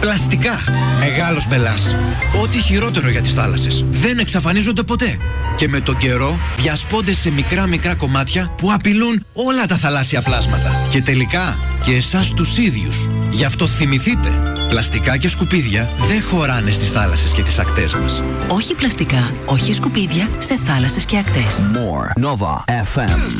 Πλαστικά. Μεγάλος μπελάς. Ό,τι χειρότερο για τις θάλασσες. Δεν εξαφανίζονται ποτέ. Και με τον καιρό διασπώνται σε μικρά κομμάτια που απειλούν όλα τα θαλάσσια πλάσματα. Και τελικά και εσάς τους ίδιους. Γι' αυτό θυμηθείτε, πλαστικά και σκουπίδια δεν χωράνε στις θάλασσες και τις ακτές μας. Όχι πλαστικά, όχι σκουπίδια σε θάλασσες και ακτές. More Nova FM.